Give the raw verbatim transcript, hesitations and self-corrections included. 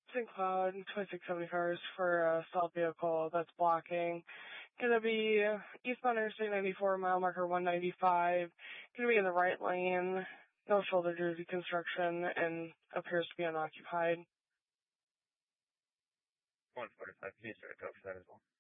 Saint Cloud, twenty-six seventy cars for a stealth vehicle that's blocking. Gonna be eastbound Interstate ninety-four, mile marker one ninety-five. Gonna be in the right lane, no shoulder due to construction, and appears to be unoccupied. one forty-five, can you start a code for that as well?